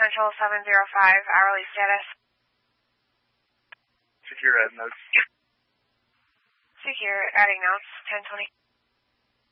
Central 705, hourly status. Secure add notes. Secure, adding notes, 1020.